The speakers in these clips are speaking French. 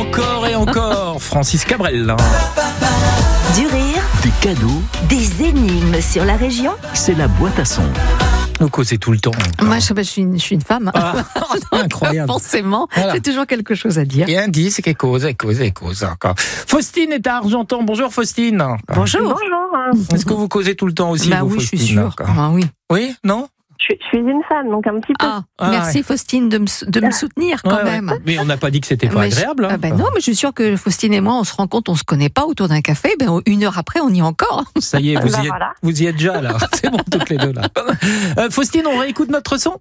Encore et encore, Francis Cabrel. Du rire, Des cadeaux, des énigmes sur la région. c'est la boîte à son. Nous causez tout le temps. Moi, je suis une femme. Ah, incroyable. Forcément, Voilà. j'ai toujours quelque chose à dire. Et un dit, c'est quelque chose encore. Faustine est à Argentan. Bonjour Faustine. Bonjour. Bonjour. Est-ce que vous causez tout le temps aussi, Bah vous, oui, je Faustine? suis sûre. D'accord. Ah oui. Oui, non? Je suis une femme, donc un petit peu. Ah, Ah, merci Faustine de me soutenir quand Ouais, même. ouais. Mais on n'a pas dit que c'était pas Mais agréable. Ah ben non, mais je suis sûre que Faustine et moi, on se rend compte, on se connaît pas autour d'un café. Ben une heure après, on y est encore. Ça y est, Bah voilà. vous y êtes déjà là. C'est bon, toutes les deux là. Faustine, on réécoute notre son?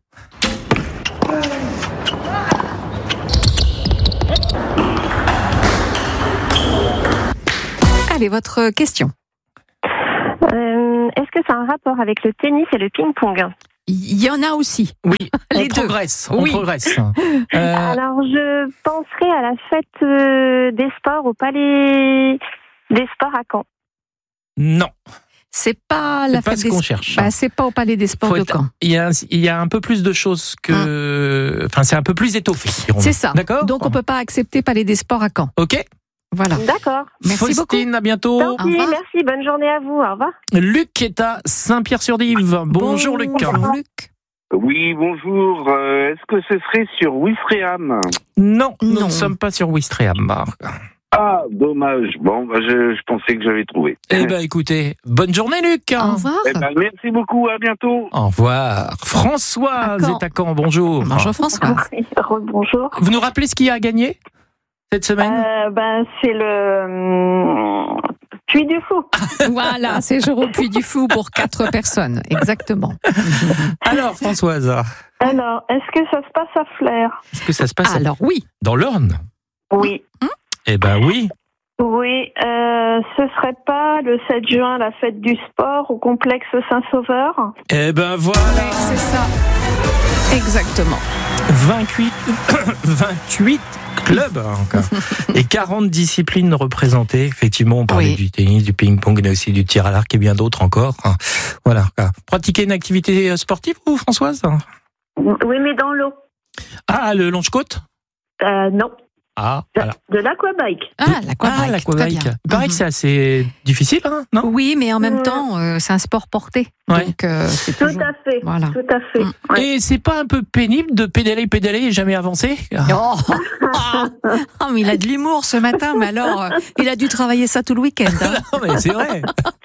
Allez, votre question. Est-ce que ça a un rapport avec le tennis et le ping-pong? Il y en a aussi. Oui, Les on deux. progresse. Oui. On progresse. Alors, je penserais à la fête des sports au Palais des Sports à Caen. Non, C'est pas c'est la pas fête ce des qu'on cherche. Bah, c'est pas au Palais des Sports Faut de être- Caen. Il y a un peu plus de choses que. Enfin, c'est un peu plus étoffé. dirons-nous. C'est ça. D'accord. Donc on peut pas accepter Palais des Sports à Caen. Ok. Voilà. D'accord. Merci Faustine, à bientôt. Tant pis, revoir. merci. Bonne journée à vous. Au revoir. Luc est à Saint-Pierre-sur-Dive. Bonjour Luc. Bonjour, Luc. Oui, bonjour. Est-ce que ce serait sur Ouistreham? Non, nous Non. ne sommes pas sur Ouistreham. Ah, dommage. Bon, je pensais que j'avais trouvé. Eh ben, écoutez, bonne journée Luc. Au revoir. Eh ben, merci beaucoup, à bientôt. Au revoir. Françoise À Caen. est à Caen. Bonjour. Bonjour François. Bonjour. Vous nous rappelez ce qu'il y a à gagner cette semaine? C'est le Puy du Fou. Voilà, séjour au Puy du Fou pour 4 personnes. Exactement. Alors Françoise, Alors, est-ce que ça se passe à Flers? est-ce que ça se passe Alors oui. dans l'Orne? Oui. Eh ben oui. Oui, ce serait pas le 7 juin la fête du sport au complexe Saint-Sauveur? Eh ben voilà. Oui, c'est ça. Exactement. 28 clubs encore. Et 40 disciplines représentées. Effectivement, on parlait Oui. du tennis, du ping-pong, mais aussi du tir à l'arc et bien d'autres encore. Voilà. Pratiquer une activité sportive, vous, Françoise? Oui, mais dans l'eau. Ah, le longe-côte? Non, Ah, voilà. de l'aquabike. Ah, l'aquabike. l'aquabike. très bien. Il paraît que c'est assez difficile, hein, non? Oui, mais en même temps, c'est un sport porté. Ouais. Donc, c'est Tout toujours... à fait. Voilà. Tout à fait. Ouais. Et c'est pas un peu pénible de pédaler et jamais avancer? Oh, oh, mais il a de l'humour ce matin, mais alors, il a dû travailler ça tout le week-end. Hein. Non, mais c'est vrai.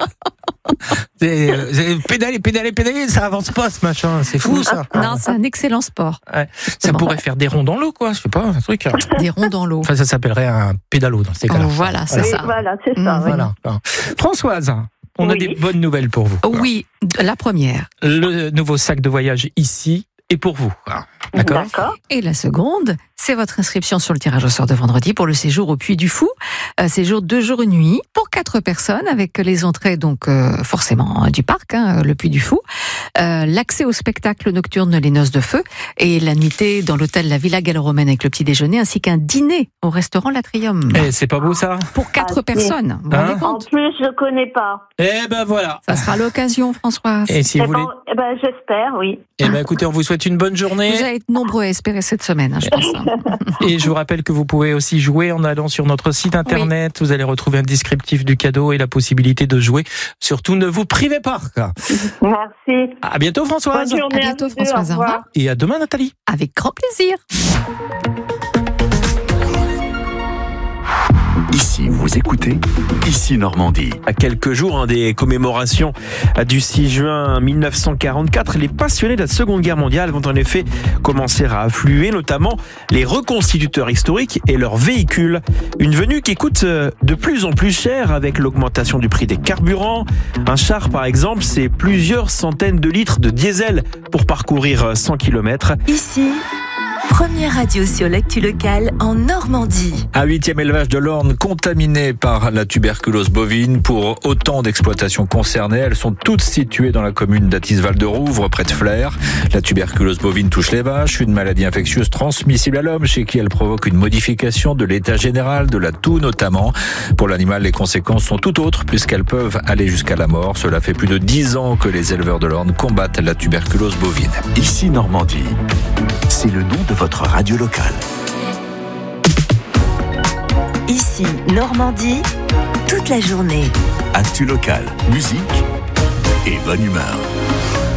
C'est pédaler, ça avance pas ce machin, c'est fou ça. Non, c'est un excellent sport. Ouais. Ça Bon. pourrait faire des ronds dans l'eau, quoi, je sais pas, un truc. Des ronds dans l'eau. Enfin, ça s'appellerait un pédalo dans ces cas-là. Oh, voilà, c'est Oui, ça. voilà, c'est ça. Mhm. oui. Voilà. Françoise, on a Oui. des bonnes nouvelles pour vous. Oui, la première. Le nouveau sac de voyage ici est pour vous. D'accord. D'accord. Et la seconde, c'est votre inscription sur le tirage au sort de vendredi pour le séjour au Puy du Fou. Séjour 2 jours et nuit pour 4 personnes avec les entrées donc forcément du parc, le Puy du Fou. L'accès au spectacle nocturne Les Noces de Feu et la nuitée dans l'hôtel La Villa Gallo-Romaine avec le petit déjeuner ainsi qu'un dîner au restaurant L'Atrium. Eh, c'est pas beau ça? Pour 4 Ah, personnes. Vous vous rendez En compte ? plus, je connais pas. Eh ben voilà. Ça sera l'occasion, Françoise. Et si Eh vous voulez, ben, j'espère, oui. eh ben écoutez, on vous souhaite une bonne journée. Vous allez être nombreux à espérer cette semaine, je pense. Et je vous rappelle que vous pouvez aussi jouer en allant sur notre site internet. Vous allez retrouver un descriptif du cadeau et la possibilité de jouer. Surtout, ne vous privez pas. Merci. À bientôt, Françoise. Bonne journée À bientôt, vous deux, Françoise. au Au revoir. revoir. Et à demain, Nathalie. Avec grand plaisir. Ici, vous écoutez Ici Normandie. À quelques jours des commémorations du 6 juin 1944, les passionnés de la Seconde Guerre mondiale vont en effet commencer à affluer, notamment les reconstituteurs historiques et leurs véhicules. Une venue qui coûte de plus en plus cher avec l'augmentation du prix des carburants. Un char, par exemple, c'est plusieurs centaines de litres de diesel pour parcourir 100 km. Ici, première radio sur l'actu locale en Normandie. Un 8e élevage de l'Orne contaminé par la tuberculose bovine. Pour autant d'exploitations concernées, elles sont toutes situées dans la commune d'Athis-Val-de-Rouvre, près de Flers. La tuberculose bovine touche les vaches, une maladie infectieuse transmissible à l'homme, chez qui elle provoque une modification de l'état général, de la toux notamment. Pour l'animal, les conséquences sont tout autres, puisqu'elles peuvent aller jusqu'à la mort. Cela fait plus de 10 ans que les éleveurs de l'Orne combattent la tuberculose bovine. Ici Normandie. C'est le nom de votre radio locale. Ici, Normandie, toute la journée. Actu local, musique et bonne humeur.